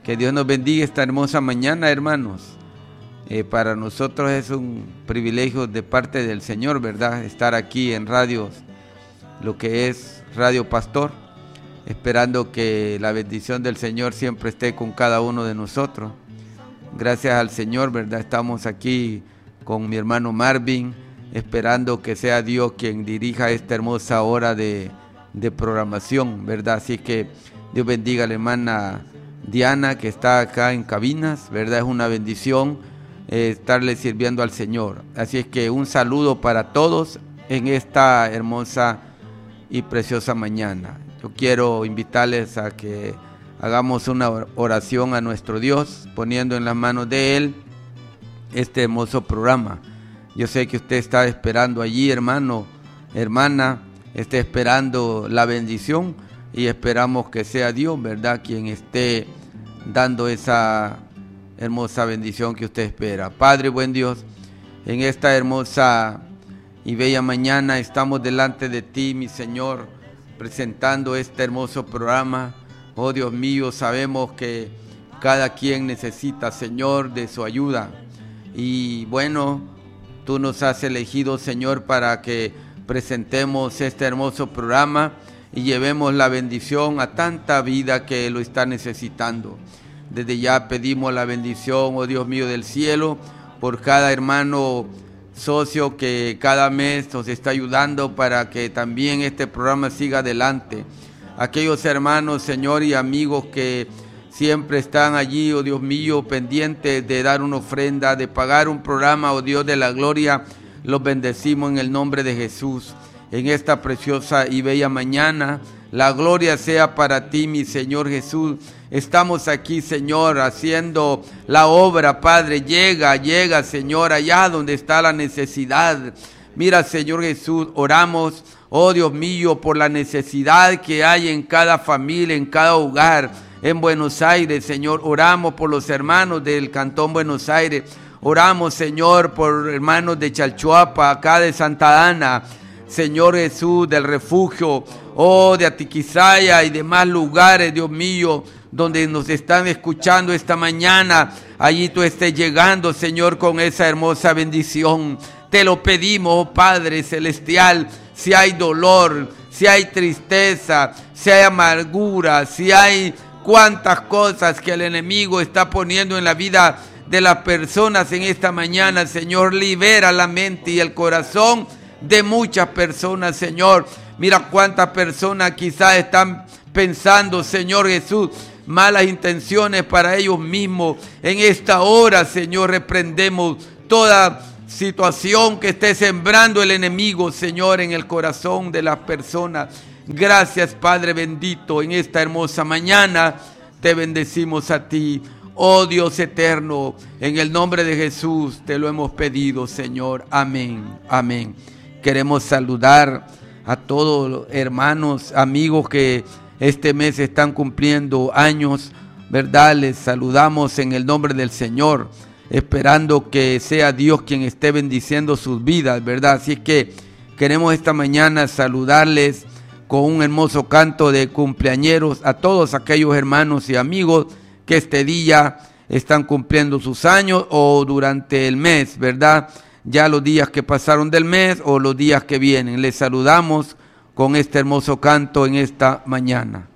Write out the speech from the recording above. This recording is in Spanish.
Que Dios nos bendiga esta hermosa mañana, hermanos. Para nosotros es un privilegio de parte del Señor, ¿verdad? Estar aquí en radio, lo que es Radio Pastor, esperando que la bendición del Señor siempre esté con cada uno de nosotros. Gracias al Señor, ¿verdad? Estamos aquí con mi hermano Marvin, esperando que sea Dios quien dirija esta hermosa hora de programación, ¿verdad? Así que Dios bendiga a la hermana Diana, que está acá en cabinas, ¿verdad? Es una bendición estarle sirviendo al Señor. Así es que un saludo para todos en esta hermosa y preciosa mañana. Yo quiero invitarles a que hagamos una oración a nuestro Dios, poniendo en las manos de Él este hermoso programa. Yo sé que usted está esperando allí, hermano, hermana, está esperando la bendición, y esperamos que sea Dios, ¿verdad?, quien esté dando esa hermosa bendición que usted espera. Padre, buen Dios, en esta hermosa y bella mañana estamos delante de ti, mi Señor, presentando este hermoso programa. Oh Dios mío, sabemos que cada quien necesita, Señor, de su ayuda. Y bueno, tú nos has elegido, Señor, para que presentemos este hermoso programa y llevemos la bendición a tanta vida que lo está necesitando. Desde ya pedimos la bendición, oh Dios mío del cielo, por cada hermano socio que cada mes nos está ayudando para que también este programa siga adelante. Aquellos hermanos, Señor, y amigos que siempre están allí, oh Dios mío, pendientes de dar una ofrenda, de pagar un programa, oh Dios de la gloria, los bendecimos en el nombre de Jesús. En esta preciosa y bella mañana, la gloria sea para ti, mi Señor Jesús. Estamos aquí, Señor, haciendo la obra, Padre. Llega, Señor, allá donde está la necesidad. Mira, Señor Jesús, oramos, oh Dios mío, por la necesidad que hay en cada familia, en cada hogar, en Buenos Aires, Señor. Oramos por los hermanos del Cantón Buenos Aires. Oramos, Señor, por hermanos de Chalchuapa, acá de Santa Ana, Señor Jesús, del refugio, oh, de Atiquizaya y demás lugares, Dios mío, donde nos están escuchando esta mañana. Allí tú estés llegando, Señor, con esa hermosa bendición. Te lo pedimos, oh Padre Celestial. Si hay dolor, si hay tristeza, si hay amargura, si hay cuantas cosas que el enemigo está poniendo en la vida de las personas en esta mañana, Señor, libera la mente y el corazón de muchas personas, Señor. Mira cuántas personas quizás están pensando, Señor Jesús, malas intenciones para ellos mismos. En esta hora, Señor, reprendemos toda situación que esté sembrando el enemigo, Señor, en el corazón de las personas. Gracias, Padre bendito, en esta hermosa mañana te bendecimos a ti, oh Dios eterno. En el nombre de Jesús te lo hemos pedido, Señor. Amén, amén. Queremos saludar a todos los hermanos, amigos que este mes están cumpliendo años, ¿verdad? Les saludamos en el nombre del Señor, esperando que sea Dios quien esté bendiciendo sus vidas, ¿verdad? Así que queremos esta mañana saludarles con un hermoso canto de cumpleañeros a todos aquellos hermanos y amigos que este día están cumpliendo sus años o durante el mes, ¿verdad? Ya los días que pasaron del mes o los días que vienen. Les saludamos con este hermoso canto en esta mañana.